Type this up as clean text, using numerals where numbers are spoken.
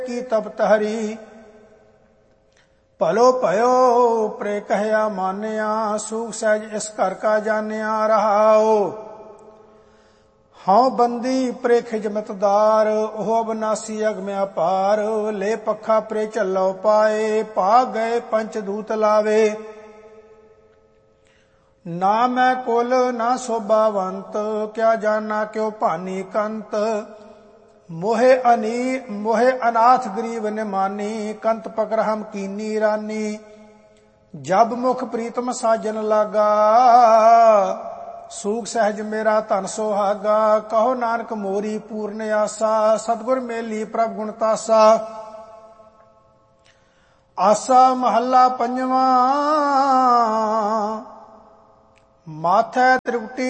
की तपत हरी। भलो भयो प्रे कहया मान्या, सूख सहज इस घर का जान्या रहाओ। हाँ बंदी प्रे खिजमतदार, ओह अविनाशी अगम अपार। ले पखा प्रे झल्लो पाए, भाग गए पंचदूत लावे। ना मैं कुल ना शोभावंत, क्या जाना क्यों भानी कंत। मोहे अनाथ गरीब ने मानी, कंत पकर हम कीनी रानी। जब मुख प्रीतम साजन लागा, सूख सहज मेरा धन सुहागा। कहो नानक मोरी पूर्ण आसा, सतगुर मेली प्रभ गुण तासा। आसा महला पंजवा, माथै त्रिकुटी